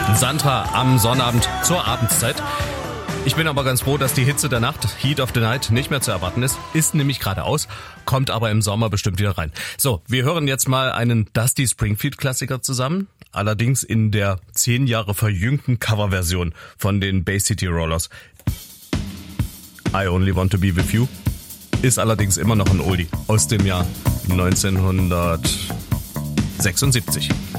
Sandra am Sonnabend zur Abendszeit. Ich bin aber ganz froh, dass die Hitze der Nacht, Heat of the Night, nicht mehr zu erwarten ist. Ist nämlich gerade aus, kommt aber im Sommer bestimmt wieder rein. So, wir hören jetzt mal einen Dusty Springfield-Klassiker zusammen. Allerdings in der 10 Jahre verjüngten Coverversion von den Bay City Rollers. I Only Want to Be With You ist allerdings immer noch ein Oldie aus dem Jahr 1976.